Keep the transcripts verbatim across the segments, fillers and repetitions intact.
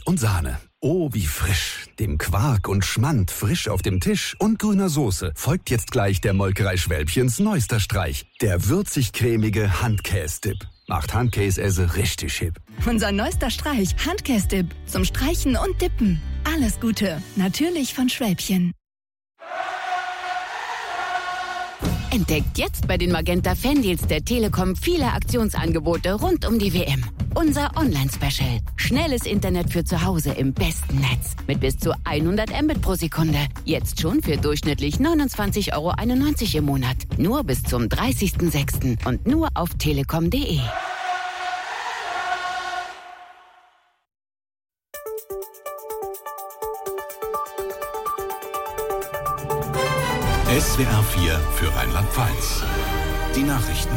und Sahne. Oh, wie frisch. Dem Quark und Schmand frisch auf dem Tisch und grüner Soße folgt jetzt gleich der Molkerei Schwälbchens neuester Streich. Der würzig-cremige Handkäse-Dip. Macht Handkäse richtig hip. Unser neuester Streich, Handkäse-Dip. Zum Streichen und Dippen. Alles Gute. Natürlich von Schwälbchen. Entdeckt jetzt bei den Magenta Fandeals der Telekom viele Aktionsangebote rund um die W M. Unser Online-Special. Schnelles Internet für zu Hause im besten Netz. Mit bis zu hundert Mbit pro Sekunde. Jetzt schon für durchschnittlich neunundzwanzig Euro einundneunzig im Monat. Nur bis zum dreißigsten sechsten und nur auf telekom punkt de. S W R vier für Rheinland-Pfalz. Die Nachrichten.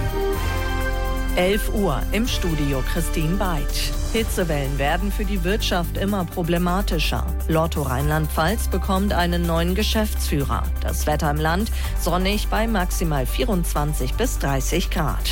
elf Uhr im Studio Christine Beitsch. Hitzewellen werden für die Wirtschaft immer problematischer. Lotto Rheinland-Pfalz bekommt einen neuen Geschäftsführer. Das Wetter im Land sonnig bei maximal vierundzwanzig bis dreißig Grad.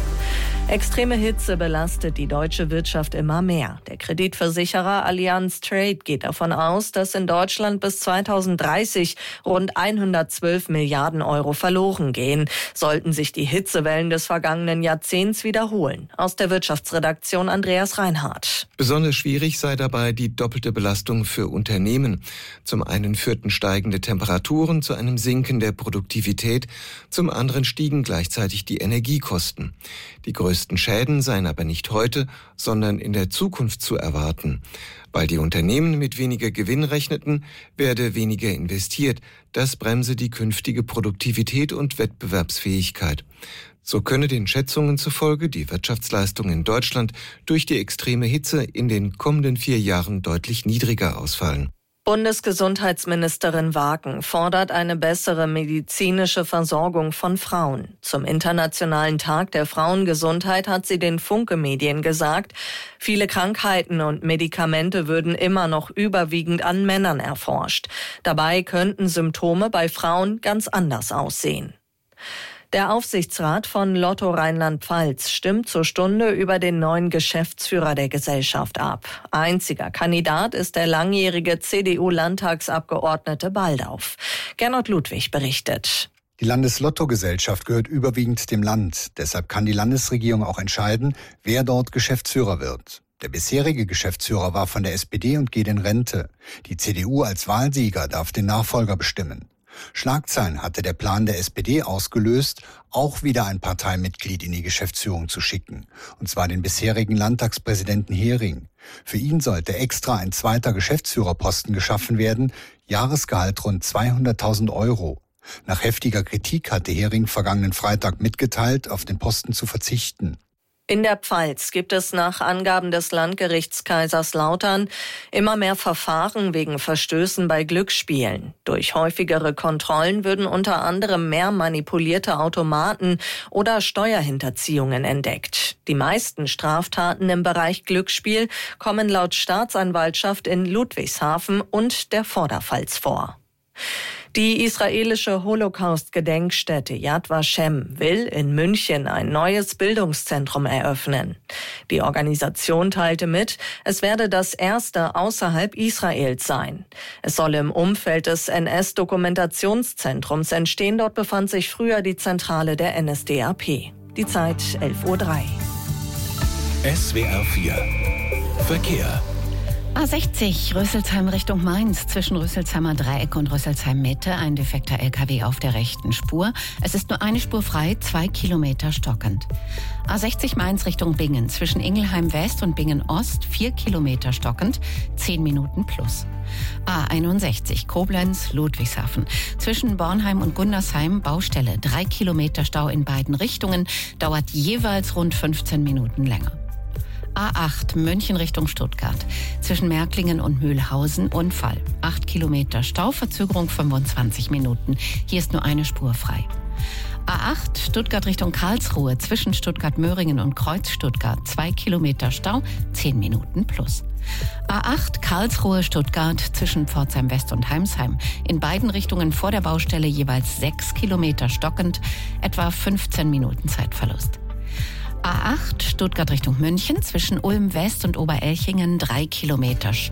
Extreme Hitze belastet die deutsche Wirtschaft immer mehr. Der Kreditversicherer Allianz Trade geht davon aus, dass in Deutschland bis zweitausenddreißig rund hundertzwölf Milliarden Euro verloren gehen, sollten sich die Hitzewellen des vergangenen Jahrzehnts wiederholen. Aus der Wirtschaftsredaktion Andreas Reinhardt. Besonders schwierig sei dabei die doppelte Belastung für Unternehmen. Zum einen führten steigende Temperaturen zu einem Sinken der Produktivität, zum anderen stiegen gleichzeitig die Energiekosten. Die größten Schäden seien aber nicht heute, sondern in der Zukunft zu erwarten. Weil die Unternehmen mit weniger Gewinn rechneten, werde weniger investiert. Das bremse die künftige Produktivität und Wettbewerbsfähigkeit. So könne den Schätzungen zufolge die Wirtschaftsleistung in Deutschland durch die extreme Hitze in den kommenden vier Jahren deutlich niedriger ausfallen. Bundesgesundheitsministerin Wagen fordert eine bessere medizinische Versorgung von Frauen. Zum Internationalen Tag der Frauengesundheit hat sie den Funke-Medien gesagt, viele Krankheiten und Medikamente würden immer noch überwiegend an Männern erforscht. Dabei könnten Symptome bei Frauen ganz anders aussehen. Der Aufsichtsrat von Lotto Rheinland-Pfalz stimmt zur Stunde über den neuen Geschäftsführer der Gesellschaft ab. Einziger Kandidat ist der langjährige C D U-Landtagsabgeordnete Baldauf. Gernot Ludwig berichtet. Die Landeslotto-Gesellschaft gehört überwiegend dem Land. Deshalb kann die Landesregierung auch entscheiden, wer dort Geschäftsführer wird. Der bisherige Geschäftsführer war von der S P D und geht in Rente. Die C D U als Wahlsieger darf den Nachfolger bestimmen. Schlagzeilen hatte der Plan der S P D ausgelöst, auch wieder ein Parteimitglied in die Geschäftsführung zu schicken, und zwar den bisherigen Landtagspräsidenten Hering. Für ihn sollte extra ein zweiter Geschäftsführerposten geschaffen werden, Jahresgehalt rund zweihunderttausend Euro. Nach heftiger Kritik hatte Hering vergangenen Freitag mitgeteilt, auf den Posten zu verzichten. In der Pfalz gibt es nach Angaben des Landgerichts Kaiserslautern immer mehr Verfahren wegen Verstößen bei Glücksspielen. Durch häufigere Kontrollen würden unter anderem mehr manipulierte Automaten oder Steuerhinterziehungen entdeckt. Die meisten Straftaten im Bereich Glücksspiel kommen laut Staatsanwaltschaft in Ludwigshafen und der Vorderpfalz vor. Die israelische Holocaust-Gedenkstätte Yad Vashem will in München ein neues Bildungszentrum eröffnen. Die Organisation teilte mit, es werde das erste außerhalb Israels sein. Es soll im Umfeld des N S-Dokumentationszentrums entstehen. Dort befand sich früher die Zentrale der N S D A P. Die Zeit elf Uhr drei. S W R vier Verkehr. A sechzig, Rüsselsheim Richtung Mainz, zwischen Rüsselsheimer Dreieck und Rüsselsheim Mitte, ein defekter L K W auf der rechten Spur. Es ist nur eine Spur frei, zwei Kilometer stockend. A sechzig Mainz Richtung Bingen, zwischen Ingelheim West und Bingen Ost, vier Kilometer stockend, zehn Minuten plus. A einundsechzig, Koblenz Ludwigshafen, zwischen Bornheim und Gundersheim, Baustelle, drei Kilometer Stau in beiden Richtungen, dauert jeweils rund fünfzehn Minuten länger. A acht, München Richtung Stuttgart. Zwischen Märklingen und Mühlhausen Unfall. acht Kilometer Stau, Verzögerung fünfundzwanzig Minuten. Hier ist nur eine Spur frei. A acht, Stuttgart Richtung Karlsruhe. Zwischen Stuttgart-Möhringen und Kreuz Stuttgart. zwei Kilometer Stau, zehn Minuten plus. A acht, Karlsruhe-Stuttgart zwischen Pforzheim West und Heimsheim. In beiden Richtungen vor der Baustelle jeweils sechs Kilometer stockend, etwa fünfzehn Minuten Zeitverlust. A acht, Stuttgart Richtung München, zwischen Ulm West und Oberelchingen drei Kilometer